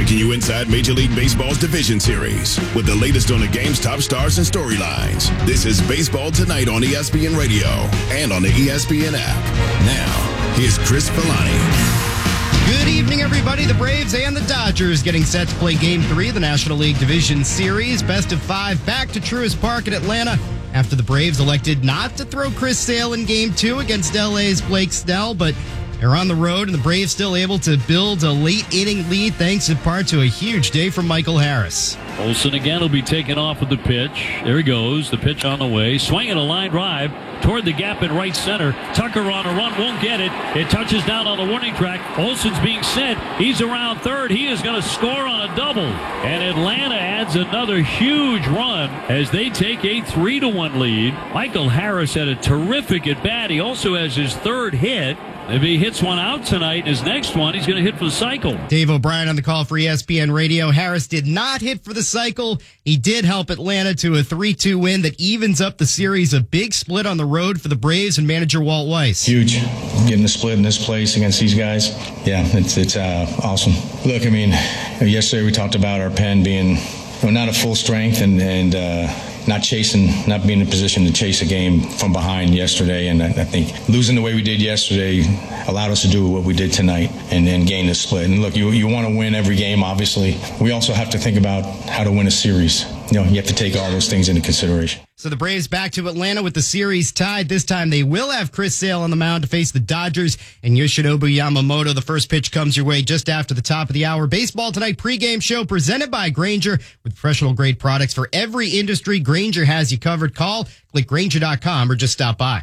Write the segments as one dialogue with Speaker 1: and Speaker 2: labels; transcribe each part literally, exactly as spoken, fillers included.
Speaker 1: taking you inside Major League Baseball's Division Series with the latest on the game's top stars and storylines. This is Baseball Tonight on E S P N Radio and on the E S P N app. Now, here's Chris Villani.
Speaker 2: Good evening, everybody. The Braves and the Dodgers getting set to play Game three of the National League Division Series. Best of five back to Truist Park in Atlanta after the Braves elected not to throw Chris Sale in Game two against L A's Blake Snell, but they're on the road, and the Braves still able to build a late-inning lead thanks in part to a huge day from Michael Harris.
Speaker 3: Olsen again will be taken off with the pitch. There he goes. The pitch on the way. Swinging a line drive toward the gap in right center. Tucker on a run. Won't get it. It touches down on the warning track. Olsen's being sent. He's around third. He is going to score on a double. And Atlanta adds another huge run as they take a three to one lead. Michael Harris had a terrific at-bat. He also has his third hit. If he hits one out tonight, his next one, he's going to hit for the cycle.
Speaker 2: Dave O'Brien on the call for E S P N Radio. Harris did not hit for the cycle. He did help Atlanta to a three two win that evens up the series. A big split on the road for the Braves and manager Walt Weiss.
Speaker 4: Huge. Getting the split in this place against these guys. Yeah, it's it's uh, awesome. Look, I mean, yesterday we talked about our pen being you know, not at full strength and, and uh, not chasing, not being in a position to chase a game from behind yesterday. And I, I think losing the way we did yesterday allowed us to do what we did tonight and then gain the split. And look, you you want to win every game, obviously. We also have to think about how to win a series. You know, you have to take all those things into consideration.
Speaker 2: So the Braves back to Atlanta with the series tied. This time they will have Chris Sale on the mound to face the Dodgers and Yoshinobu Yamamoto. The first pitch comes your way just after the top of the hour. Baseball Tonight pregame show presented by Grainger with professional grade products for every industry. Grainger has you covered. Call, click Grainger dot com or just stop by.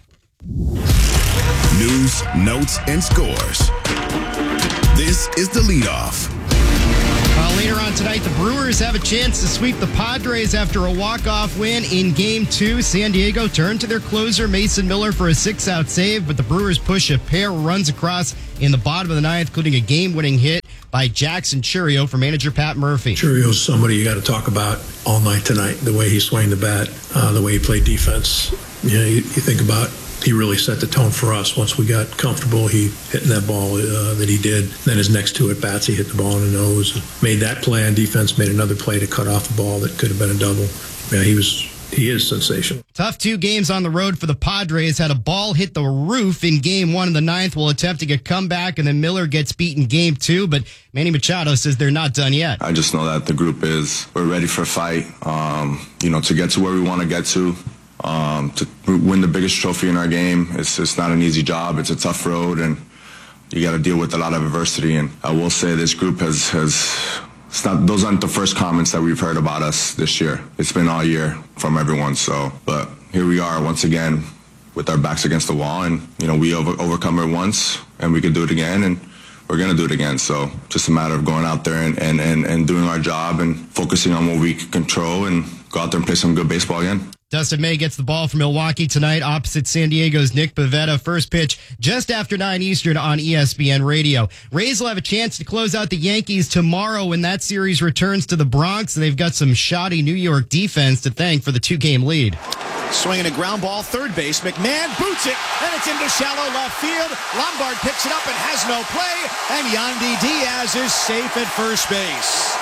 Speaker 1: News, notes, and scores. This is the leadoff.
Speaker 2: Uh, later on tonight, the Brewers have a chance to sweep the Padres after a walk-off win in Game two. San Diego turned to their closer, Mason Miller, for a six-out save, but the Brewers push a pair of runs across in the bottom of the ninth, including a game-winning hit by Jackson Chourio for manager Pat Murphy.
Speaker 5: Chourio's somebody you got to talk about all night tonight, the way he swung the bat, uh, the way he played defense. You know, you, you think about he really set the tone for us. Once we got comfortable, he hitting that ball uh, that he did. Then his next two at-bats, he hit the ball in the nose. Made that play on defense, made another play to cut off a ball that could have been a double. Yeah, he was he is sensational.
Speaker 2: Tough two games on the road for the Padres. Had a ball hit the roof in game one of the ninth while attempting a comeback, and then Miller gets beat in game two. But Manny Machado says they're not done yet.
Speaker 6: I just know that the group is, we're ready for a fight, um, you know, to get to where we want to get to. Um, to win the biggest trophy in our game, it's it's not an easy job. It's a tough road, and you got to deal with a lot of adversity. And I will say this group has has it's not those aren't the first comments that we've heard about us this year. It's been all year from everyone. So, but here we are once again with our backs against the wall, and you know we over, overcome it once, and we can do it again, and we're gonna do it again. So just a matter of going out there and and and, and doing our job and focusing on what we can control and go out there and play some good baseball again.
Speaker 2: Dustin May gets the ball from Milwaukee tonight opposite San Diego's Nick Pivetta. First pitch just after nine Eastern on E S P N Radio. Rays will have a chance to close out the Yankees tomorrow when that series returns to the Bronx. They've got some shoddy New York defense to thank for the two-game lead.
Speaker 7: Swinging a ground ball, third base. McMahon boots it, and it's into shallow left field. Lombard picks it up and has no play, and Yandy Diaz is safe at first base.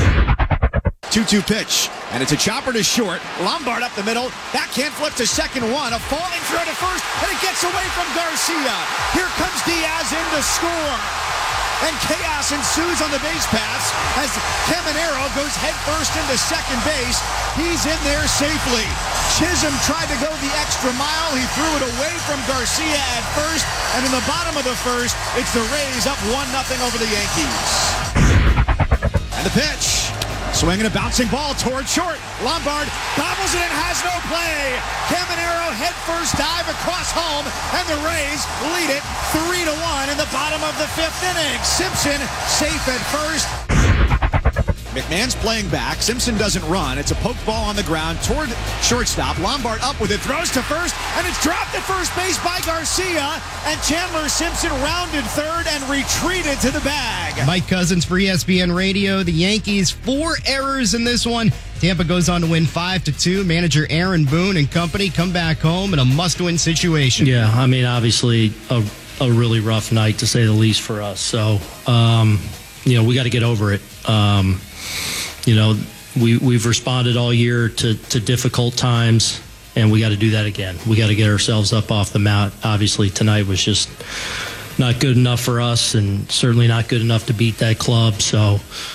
Speaker 7: two two pitch, and it's a chopper to short. Lombard up the middle. Backhand flip to second one. A falling throw to first, and it gets away from Garcia. Here comes Diaz in to score. And chaos ensues on the base paths as Caminero goes headfirst into second base. He's in there safely. Chisholm tried to go the extra mile. He threw it away from Garcia at first. And in the bottom of the first, it's the Rays up one nothing over the Yankees. And the pitch. Swinging a bouncing ball toward short. Lombard gobbles it and has no play. Caminero head first dive across home, and the Rays lead it three to one in the bottom of the fifth inning. Simpson safe at first. McMahon's playing back. Simpson doesn't run. It's a poke ball on the ground toward shortstop. Lombard up with it, throws to first, and it's dropped at first base by Garcia. And Chandler Simpson rounded third and retreated to the bag.
Speaker 2: Mike Cousins for E S P N Radio. The Yankees, four errors in this one. Tampa goes on to win five to two. Manager Aaron Boone and company come back home in a must-win situation.
Speaker 8: Yeah, I mean, obviously a, a really rough night to say the least for us. So, um, you know, we got to get over it. Um, you know, we, we've responded all year to, to difficult times, and we got to do that again. We got to get ourselves up off the mat. Obviously, tonight was just not good enough for us, and certainly not good enough to beat that club. So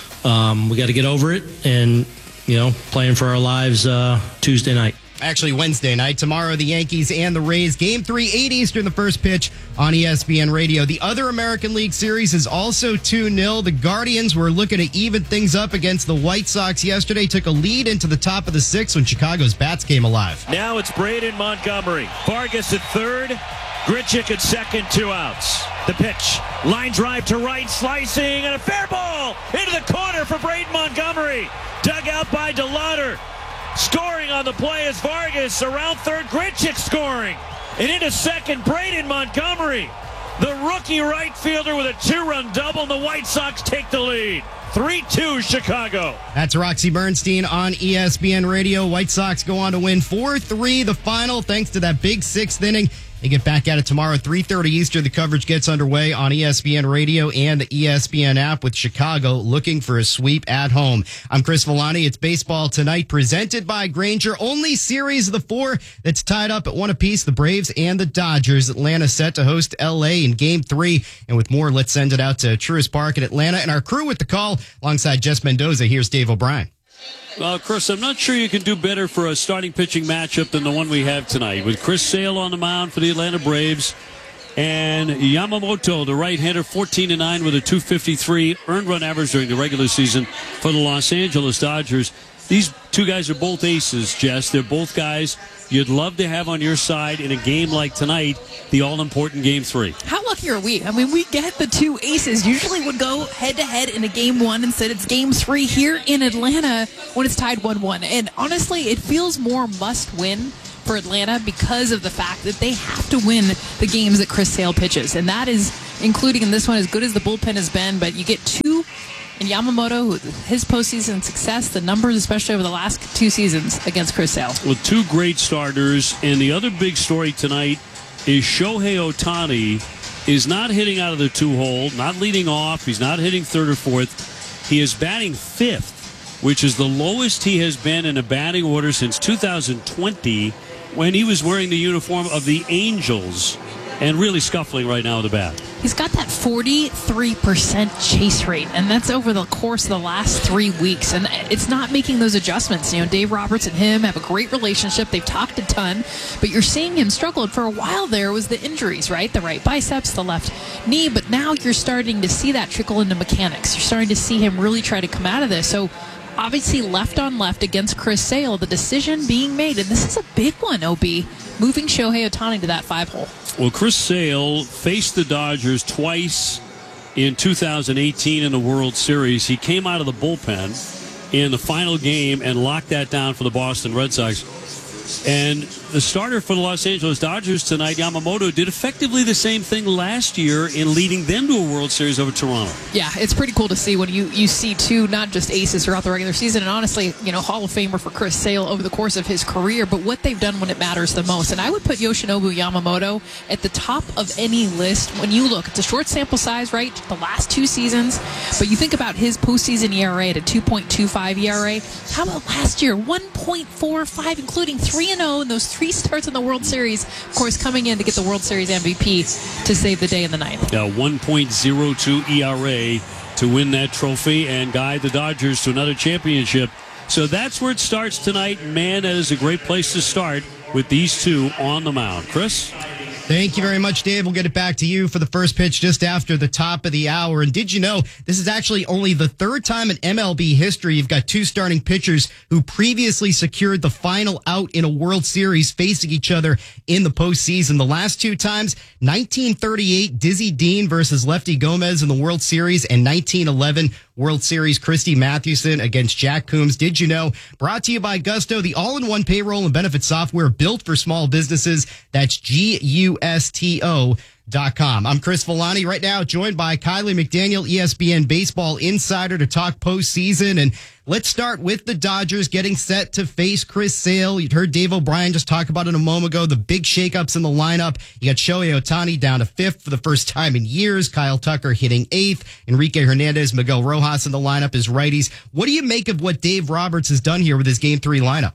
Speaker 8: um, we got to get over it and, you know, playing for our lives uh, Tuesday night.
Speaker 2: Actually, Wednesday night. Tomorrow, the Yankees and the Rays. Game three, eight Eastern, the first pitch on E S P N Radio. The other American League series is also two nil. The Guardians were looking to even things up against the White Sox yesterday. Took a lead into the top of the sixth when Chicago's bats came alive.
Speaker 9: Now it's Braden Montgomery. Vargas at third. Grichuk at second, two outs. The pitch. Line drive to right, slicing, and a fair ball into the corner for Braden Montgomery. Dug out by DeLauder. Scoring on the play is Vargas. Around third, Grichuk scoring. And into second, Braden Montgomery. The rookie right fielder with a two-run double, and the White Sox take the lead. three two Chicago.
Speaker 2: That's Roxy Bernstein on E S P N Radio. White Sox go on to win four three the final thanks to that big sixth inning. They get back at it tomorrow, three thirty Eastern. The coverage gets underway on E S P N Radio and the E S P N app, with Chicago looking for a sweep at home. I'm Chris Villani. It's Baseball Tonight, presented by Grainger. Only series of the four that's tied up at one apiece, the Braves and the Dodgers. Atlanta set to host L A in Game three. And with more, let's send it out to Truist Park in Atlanta. And our crew with the call, alongside Jess Mendoza, here's Dave O'Brien.
Speaker 3: Well, Chris, I'm not sure you can do better for a starting pitching matchup than the one we have tonight, with Chris Sale on the mound for the Atlanta Braves and Yamamoto, the right-hander, fourteen and nine with a two fifty-three earned run average during the regular season for the Los Angeles Dodgers. These two guys are both aces, Jess. They're both guys you'd love to have on your side in a game like tonight, the all-important Game three.
Speaker 10: How lucky are we? I mean, we get the two aces. Usually would go head-to-head in a Game one. Instead, it's Game three here in Atlanta when it's tied one one. And honestly, it feels more must-win for Atlanta because of the fact that they have to win the games that Chris Sale pitches. And that is, including in this one, as good as the bullpen has been, but you get two. And Yamamoto, his postseason success, the numbers, especially over the last two seasons against Chris Sale.
Speaker 3: With two great starters, and the other big story tonight is Shohei Ohtani is not hitting out of the two-hole, not leading off. He's not hitting third or fourth. He is batting fifth, which is the lowest he has been in a batting order since two thousand twenty, when he was wearing the uniform of the Angels and really scuffling right now with the bat.
Speaker 10: He's got that forty-three percent chase rate, and that's over the course of the last three weeks. And it's not making those adjustments. You know, Dave Roberts and him have a great relationship. They've talked a ton, but you're seeing him struggle. And for a while there was the injuries, right? The right biceps, the left knee, but now you're starting to see that trickle into mechanics. You're starting to see him really try to come out of this. So obviously left on left against Chris Sale, the decision being made, and this is a big one, O B, moving Shohei Ohtani to that five hole.
Speaker 3: Well, Chris Sale faced the Dodgers twice in two thousand eighteen in the World Series. He came out of the bullpen in the final game and locked that down for the Boston Red Sox. And the starter for the Los Angeles Dodgers tonight, Yamamoto, did effectively the same thing last year in leading them to a World Series over Toronto.
Speaker 10: Yeah, it's pretty cool to see when you, you see two, not just aces throughout the regular season, and honestly, you know, Hall of Famer for Chris Sale over the course of his career, but what they've done when it matters the most. And I would put Yoshinobu Yamamoto at the top of any list when you look. It's a short sample size, right? The last two seasons, but you think about his postseason E R A at a two point two five E R A. How about last year? one point four five, including three and oh in those three starts in the World Series. Of course, coming in to get the World Series M V P to save the day in the ninth.
Speaker 3: Uh, one point oh two E R A to win that trophy and guide the Dodgers to another championship. So that's where it starts tonight. Man, that is a great place to start with these two on the mound. Chris?
Speaker 2: Thank you very much, Dave. We'll get it back to you for the first pitch just after the top of the hour. And did you know this is actually only the third time in M L B history you've got two starting pitchers who previously secured the final out in a World Series facing each other in the postseason. The last two times, nineteen thirty-eight, Dizzy Dean versus Lefty Gomez in the World Series, and nineteen eleven, World Series, Christy Mathewson against Jack Coombs. Did you know? Brought to you by Gusto, the all-in-one payroll and benefit software built for small businesses. That's G U U S T O dot com. I'm Chris Villani right now, joined by Kiley McDaniel, E S P N Baseball Insider, to talk postseason. And let's start with the Dodgers getting set to face Chris Sale. You heard Dave O'Brien just talk about it a moment ago, the big shakeups in the lineup. You got Shohei Ohtani down to fifth for the first time in years. Kyle Tucker hitting eighth. Enrique Hernandez, Miguel Rojas in the lineup as righties. What do you make of what Dave Roberts has done here with his game three lineup?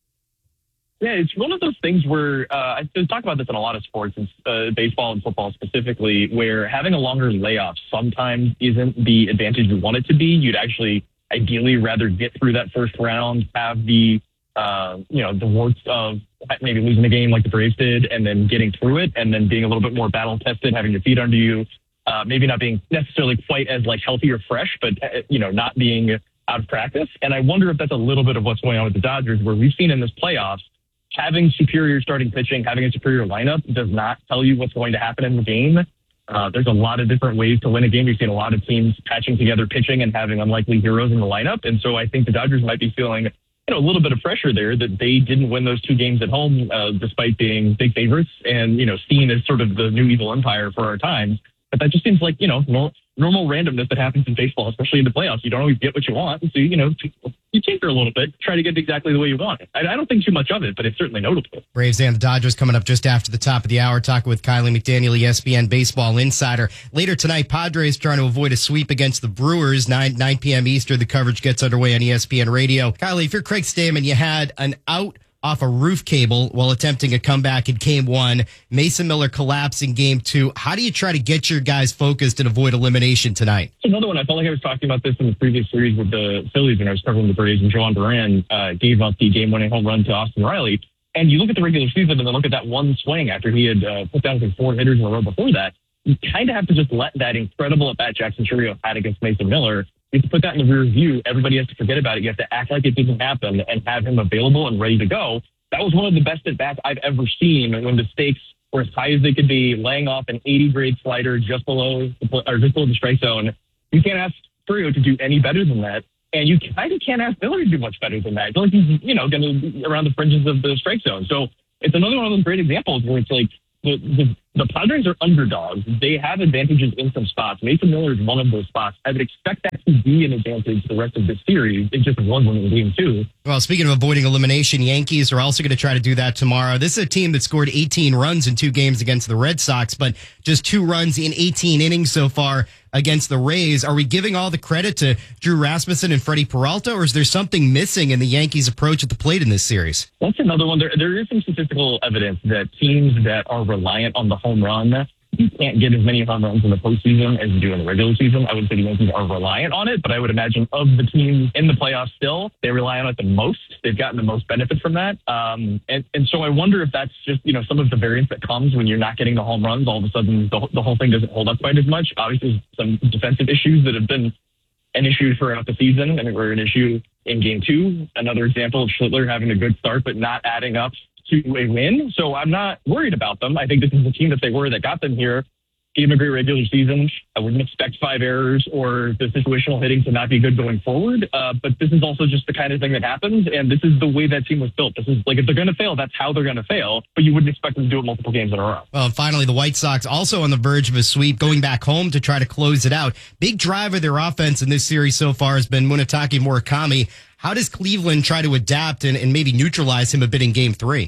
Speaker 11: Yeah, it's one of those things where uh, I talk about this in a lot of sports, uh, baseball and football specifically, where having a longer layoff sometimes isn't the advantage you want it to be. You'd actually ideally rather get through that first round, have the uh, you know the warts of maybe losing a game like the Braves did, and then getting through it, and then being a little bit more battle tested, having your feet under you, uh, maybe not being necessarily quite as like healthy or fresh, but uh, you know not being out of practice. And I wonder if that's a little bit of what's going on with the Dodgers, where we've seen in this playoffs, having superior starting pitching, having a superior lineup does not tell you what's going to happen in the game. Uh, there's a lot of different ways to win a game. You've seen a lot of teams patching together pitching and having unlikely heroes in the lineup. And so I think the Dodgers might be feeling, you know, a little bit of pressure there that they didn't win those two games at home, uh, despite being big favorites and, you know, seen as sort of the new evil empire for our times. But that just seems like, you know, normal, normal randomness that happens in baseball, especially in the playoffs. You don't always get what you want. So, you know, you tinker a little bit, try to get it exactly the way you want it. I, I don't think too much of it, but it's certainly notable.
Speaker 2: Braves and the Dodgers coming up just after the top of the hour, talking with Kiley McDaniel, E S P N Baseball Insider. Later tonight, Padres trying to avoid a sweep against the Brewers, nine p.m. Eastern. The coverage gets underway on E S P N Radio. Kiley, if you're Craig Stammen, you had an out off a roof cable while attempting a comeback in game one. Mason Miller collapsed in game two. How do you try to get your guys focused and avoid elimination tonight?
Speaker 11: Another one. I felt like I was talking about this in the previous series with the Phillies when I was covering the Braves, and Joan Duran uh, gave up the game-winning home run to Austin Riley. And you look at the regular season and then look at that one swing after he had uh, put down four hitters in a row before that. You kind of have to just let that incredible at-bat Jackson Chourio had against Mason Miller. You have to put that in the rear view. Everybody has to forget about it. You have to act like it didn't happen and have him available and ready to go. That was one of the best at-bats I've ever seen when the stakes were as high as they could be, laying off an eighty-grade slider just below, or just below the strike zone. You can't ask Chourio to do any better than that, and you kind of can't ask Miller to do much better than that. I feel like he's, you know, going to be around the fringes of the strike zone. So it's another one of those great examples where it's like the, the, the Padres are underdogs. They have advantages in some spots. Mason Miller is one of those spots. I would expect that to be an advantage the rest of this series. It just wasn't in game two.
Speaker 2: Well, speaking of avoiding elimination, Yankees are also going to try to do that tomorrow. This is a team that scored eighteen runs in two games against the Red Sox, but just two runs in eighteen innings so far against the Rays. Are we giving all the credit to Drew Rasmussen and Freddie Peralta, or is there something missing in the Yankees' approach at the plate in this series?
Speaker 11: That's another one. There, there is some statistical evidence that teams that are reliant on the home run, you can't get as many home runs in the postseason as you do in the regular season. I would say the Yankees are reliant on it, but I would imagine of the teams in the playoffs still, they rely on it the most. They've gotten the most benefit from that. Um, and, and so I wonder if that's just, you know, some of the variance that comes when you're not getting the home runs. All of a sudden, the, the whole thing doesn't hold up quite as much. Obviously, some defensive issues that have been an issue throughout the season and were an issue in game two. Another example of Schlittler having a good start, but not adding up to a win. So I'm not worried about them. I think this is the team that they were that got them here. Gave them a great regular season. I wouldn't expect five errors or the situational hitting to not be good going forward. Uh, but this is also just the kind of thing that happens. And this is the way that team was built. This is like, if they're going to fail, that's how they're going to fail. But you wouldn't expect them to do it multiple games in a row.
Speaker 2: Well, and finally, the White Sox also on the verge of a sweep, going back home to try to close it out. Big drive of their offense in this series so far has been Munetake Murakami. How does Cleveland try to adapt and, and maybe neutralize him a bit in game three?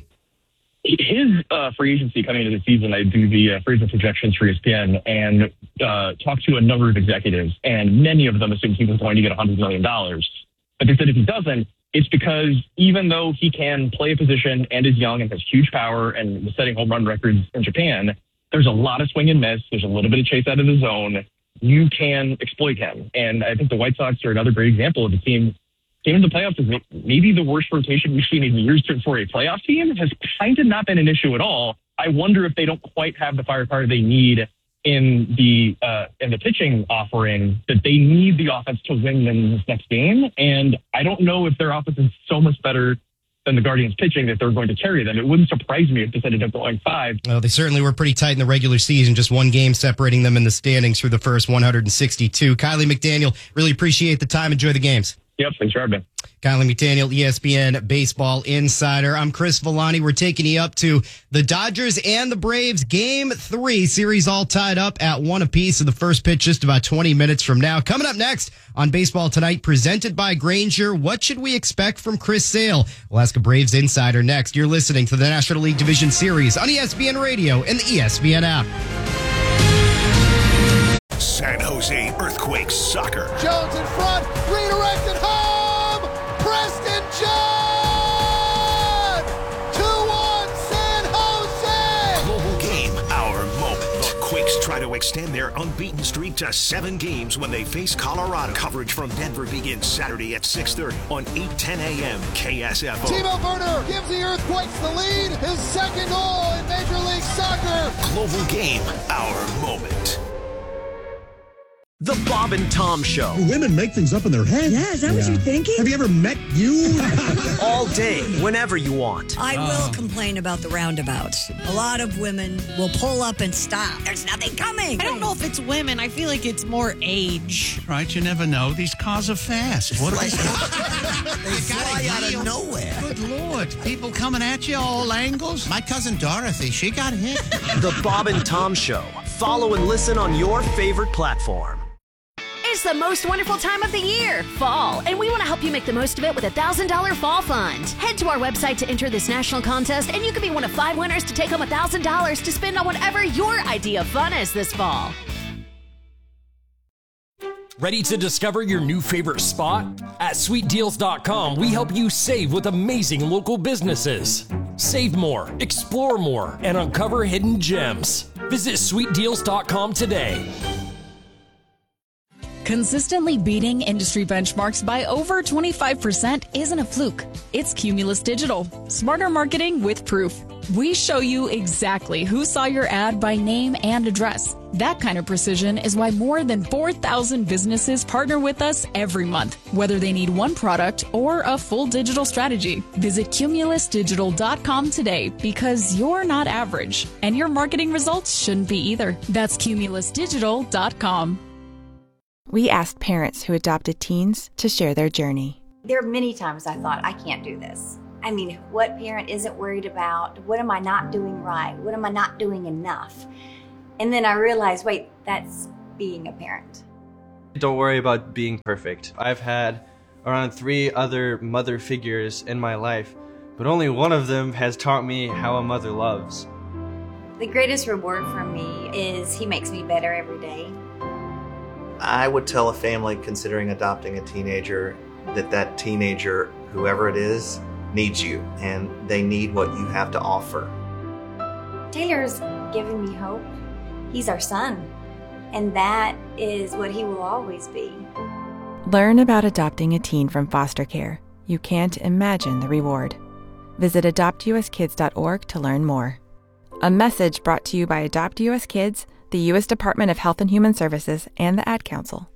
Speaker 11: His uh, free agency coming into the season, I do the uh, free agent projections for E S P N and uh, talked to a number of executives, and many of them assumed he was going to get one hundred million dollars. But they said if he doesn't, it's because even though he can play a position and is young and has huge power and was setting home run records in Japan, there's a lot of swing and miss. There's a little bit of chase out of the zone. You can exploit him. And I think the White Sox are another great example of a team came into the playoffs is maybe the worst rotation we've seen in years for a playoff team. It has kind of not been an issue at all. I wonder if they don't quite have the firepower they need in the uh, in the pitching offering, that they need the offense to win them this next game. And I don't know if their offense is so much better than the Guardians pitching that they're going to carry them. It wouldn't surprise me if they ended up going five.
Speaker 2: Well, they certainly were pretty tight in the regular season, just one game separating them in the standings through the first one hundred sixty-two. Kiley McDaniel, really appreciate the time. Enjoy the games.
Speaker 11: Yep, thanks for having me.
Speaker 2: Kylie McDaniel, E S P N Baseball Insider. I'm Chris Villani. We're taking you up to the Dodgers and the Braves game three. Series all tied up at one apiece of the first pitch just about twenty minutes from now. Coming up next on Baseball Tonight, presented by Grainger, what should we expect from Chris Sale? We'll ask a Braves insider next. You're listening to the National League Division Series on E S P N Radio and the E S P N app.
Speaker 12: San Jose Earthquakes soccer.
Speaker 7: Jones in front, redirected home. Preston John. two one San Jose.
Speaker 12: Global game, our moment. The Quakes try to extend their unbeaten streak to seven games when they face Colorado. Coverage from Denver begins Saturday at six thirty on eight ten a.m. K S F O.
Speaker 7: Timo Werner gives the Earthquakes the lead. His second goal in Major League Soccer.
Speaker 12: Global game, our moment.
Speaker 13: The Bob and Tom Show.
Speaker 14: Women make things up in their head.
Speaker 15: Yeah, is that yeah. what you're thinking?
Speaker 14: Have you ever met you?
Speaker 13: All day, whenever you want.
Speaker 15: I will complain about the roundabouts. A lot of women will pull up and stop. There's nothing coming.
Speaker 16: I don't know if it's women. I feel like it's more age.
Speaker 17: Right, you never know. These cars are fast. What are they?
Speaker 18: They fly out of nowhere.
Speaker 17: Good Lord. People coming at you all angles.
Speaker 18: My cousin Dorothy, she got hit.
Speaker 13: The Bob and Tom Show. Follow and listen on your favorite platform.
Speaker 19: It's the most wonderful time of the year, fall, and we want to help you make the most of it with a one thousand dollars fall fund. Head to our website to enter this national contest, and you could be one of five winners to take home one thousand dollars to spend on whatever your idea of fun is this fall.
Speaker 20: Ready to discover your new favorite spot? At sweet deals dot com, we help you save with amazing local businesses. Save more, explore more, and uncover hidden gems. Visit sweet deals dot com today.
Speaker 21: Consistently beating industry benchmarks by over twenty-five percent isn't a fluke. It's Cumulus Digital. Smarter marketing with proof. We show you exactly who saw your ad by name and address. That kind of precision is why more than four thousand businesses partner with us every month, whether they need one product or a full digital strategy. Visit cumulus digital dot com today because you're not average, and your marketing results shouldn't be either. That's cumulus digital dot com.
Speaker 22: We asked parents who adopted teens to share their journey.
Speaker 23: There are many times I thought, I can't do this. I mean, what parent isn't worried about? What am I not doing right? What am I not doing enough? And then I realized, wait, that's being a parent.
Speaker 24: Don't worry about being perfect. I've had around three other mother figures in my life, but only one of them has taught me how a mother loves.
Speaker 23: The greatest reward for me is he makes me better every day.
Speaker 25: I would tell a family considering adopting a teenager that that teenager, whoever it is, needs you, and they need what you have to offer.
Speaker 23: Taylor's given me hope. He's our son, and that is what he will always be.
Speaker 22: Learn about adopting a teen from foster care. You can't imagine the reward. Visit adopt u s kids dot org to learn more. A message brought to you by Adopt U S Kids, the U S Department of Health and Human Services, and the Ad Council.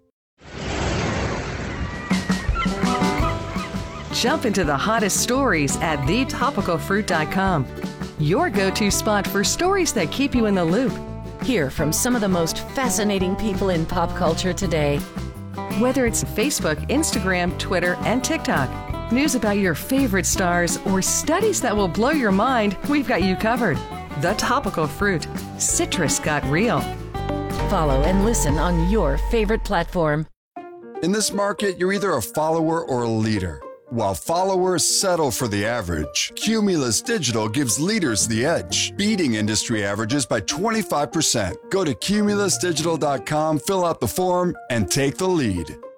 Speaker 26: Jump into the hottest stories at the topical fruit dot com. Your go-to spot for stories that keep you in the loop.
Speaker 27: Hear from some of the most fascinating people in pop culture today.
Speaker 26: Whether it's Facebook, Instagram, Twitter, and TikTok, news about your favorite stars, or studies that will blow your mind, we've got you covered. The Topical Fruit. Citrus got real.
Speaker 27: Follow and listen on your favorite platform.
Speaker 28: In this market, you're either a follower or a leader. While followers settle for the average, Cumulus Digital gives leaders the edge, beating industry averages by twenty-five percent. Go to cumulus digital dot com, fill out the form, and take the lead.